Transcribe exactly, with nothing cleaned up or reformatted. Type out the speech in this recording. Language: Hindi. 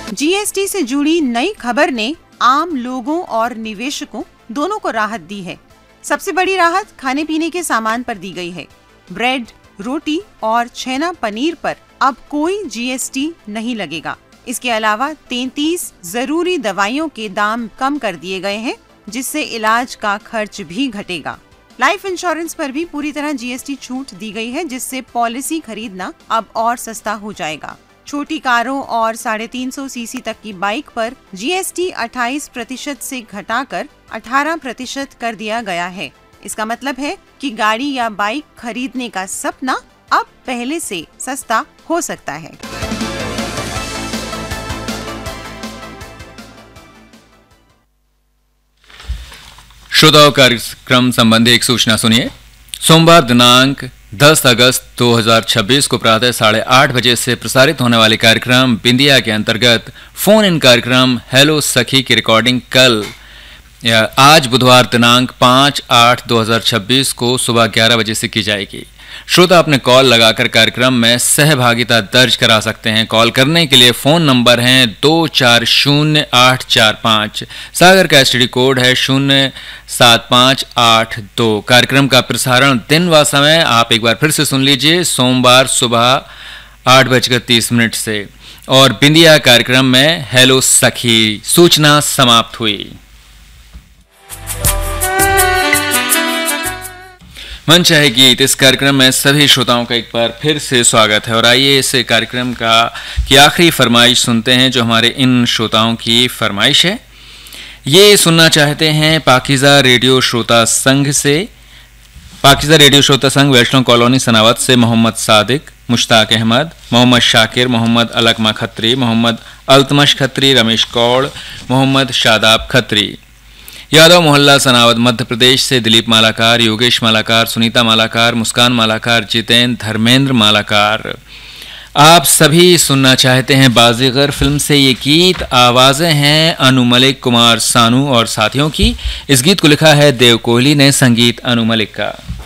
जीएसटी से जुड़ी नई खबर ने आम लोगों और निवेशकों दोनों को राहत दी है। सबसे बड़ी राहत खाने पीने के सामान पर दी गई है। ब्रेड, रोटी और छेना पनीर पर अब कोई जीएसटी नहीं लगेगा। इसके अलावा तैंतीस जरूरी दवाइयों के दाम कम कर दिए गए हैं, जिससे इलाज का खर्च भी घटेगा। लाइफ इंश्योरेंस पर भी पूरी तरह जीएसटी छूट दी गई है, जिससे पॉलिसी खरीदना अब और सस्ता हो जाएगा। छोटी कारों और साढ़े तीन सौ सीसी तक की बाइक पर जीएसटी अट्ठाईस प्रतिशत से घटाकर अठारह प्रतिशत कर दिया गया है। इसका मतलब है कि गाड़ी या बाइक खरीदने का सपना अब पहले से सस्ता हो सकता है। श्रोताओं, कार्यक्रम संबंधी एक सूचना सुनिए। सोमवार दिनांक दस अगस्त दो हज़ार छब्बीस को प्रातः साढ़े आठ बजे से प्रसारित होने वाले कार्यक्रम बिंदिया के अंतर्गत फोन इन कार्यक्रम हेलो सखी की रिकॉर्डिंग कल या आज बुधवार दिनांक पाँच आठ दो हज़ार छब्बीस को सुबह ग्यारह बजे से की जाएगी। श्रोता अपने कॉल लगाकर कार्यक्रम में सहभागिता दर्ज करा सकते हैं। कॉल करने के लिए फोन नंबर हैं दो चार शून्य आठ चार पाँच, सागर का एसटीडी कोड है शून्य सात पाँच आठ दो। कार्यक्रम का प्रसारण दिन व समय आप एक बार फिर से सुन लीजिए, सोमवार सुबह आठ बजकर तीस मिनट से। और बिंदिया कार्यक्रम में हेलो सखी। सूचना समाप्त हुई। मंच है गीत, इस कार्यक्रम में सभी श्रोताओं का एक बार फिर से स्वागत है। और आइए इस कार्यक्रम का की आखिरी फरमाइश सुनते हैं, जो हमारे इन श्रोताओं की फरमाइश है। ये सुनना चाहते हैं पाकिज़ा रेडियो श्रोता संघ से, पाकिज़ा रेडियो श्रोता संघ वैष्णव कॉलोनी सनावत से मोहम्मद सादिक, मुश्ताक अहमद, मोहम्मद शाकिर, मोहम्मद अलकमा खत्री, मोहम्मद अल्तमश खत्री, रमेश कौड़, मोहम्मद शादाब खत्री। यादव मोहल्ला सनावद मध्य प्रदेश से दिलीप मालाकार, योगेश मालाकार, सुनीता मालाकार, मुस्कान मालाकार, जितेंद्र, धर्मेंद्र मालाकार। आप सभी सुनना चाहते हैं बाजीगर फिल्म से ये गीत। आवाजें हैं अनु मलिक, कुमार सानू और साथियों की। इस गीत को लिखा है देव कोहली ने, संगीत अनु मलिक का।